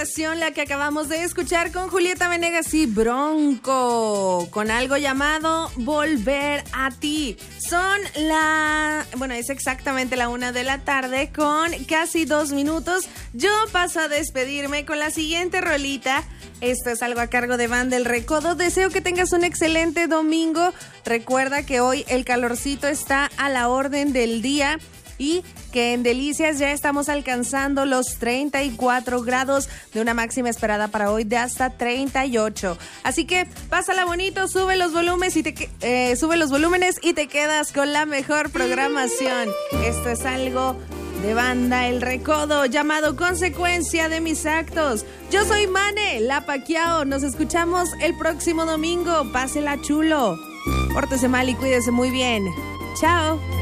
La que acabamos de escuchar con Julieta Venegas y Bronco, con algo llamado Volver a Ti. Es exactamente la 1 de la tarde con casi 2 minutos. Yo paso a despedirme con la siguiente rolita. Esto es algo a cargo de Banda El Recodo. Deseo que tengas un excelente domingo. Recuerda que hoy el calorcito está a la orden del día y que en Delicias ya estamos alcanzando los 34 grados de una máxima esperada para hoy de hasta 38. Así que pásala bonito, sube los volúmenes y te quedas con la mejor programación. Esto es algo de Banda El Recodo llamado Consecuencia de Mis Actos. Yo soy Mane, la Paquiao. Nos escuchamos el próximo domingo. Pásela chulo. Pórtese mal y cuídese muy bien. Chao.